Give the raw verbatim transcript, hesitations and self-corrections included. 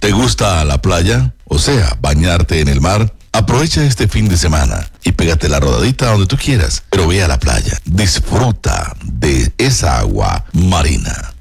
¿Te gusta la playa? O sea, bañarte en el mar. Aprovecha este fin de semana y pégate la rodadita donde tú quieras, pero ve a la playa. Disfruta de esa agua marina.